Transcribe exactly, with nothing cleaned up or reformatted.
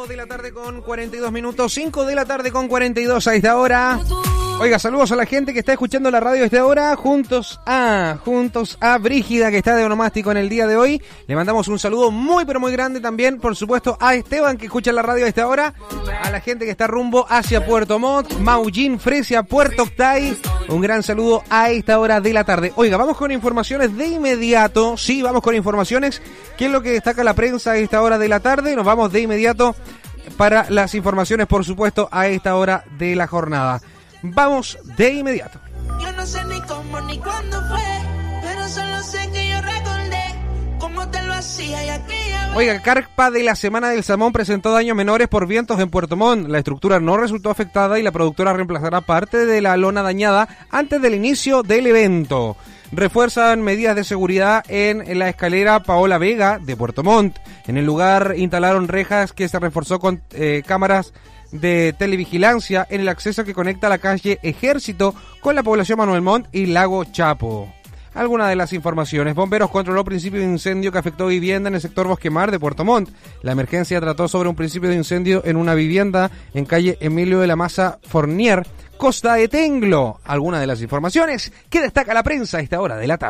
cinco de la tarde con cuarenta y dos minutos, cinco de la tarde con cuarenta y dos a esta hora. Oiga, saludos a la gente que está escuchando la radio a esta hora, juntos a, juntos a Brígida, que está de onomástico en el día de hoy. Le mandamos un saludo muy pero muy grande también, por supuesto, a Esteban, que escucha la radio a esta hora, a la gente que está rumbo hacia Puerto Montt, Maullín, Fresia, Puerto Octay. Un gran saludo a esta hora de la tarde. Oiga, vamos con informaciones de inmediato. Sí, vamos con informaciones. ¿Qué es lo que destaca la prensa a esta hora de la tarde? Nos vamos de inmediato para las informaciones, por supuesto, a esta hora de la jornada. Vamos de inmediato. Yo no sé ni cómo ni cuándo fue, pero solo sé que yo recordé cómo te lo hacía y aquella vez. Oiga, Carpa de la Semana del Salmón presentó daños menores por vientos en Puerto Montt. La estructura no resultó afectada y la productora reemplazará parte de la lona dañada antes del inicio del evento. Refuerzan medidas de seguridad en la escalera Paola Vega de Puerto Montt. En el lugar instalaron rejas que se reforzó con eh, cámaras de televigilancia en el acceso que conecta la calle Ejército con la población Manuel Montt y Lago Chapo. Algunas de las informaciones. Bomberos controló principio de incendio que afectó vivienda en el sector Bosquemar de Puerto Montt. La emergencia trató sobre un principio de incendio en una vivienda en calle Emilio de la Maza Fornier, Costa de Tenglo. Algunas de las informaciones que destaca la prensa a esta hora de la tarde.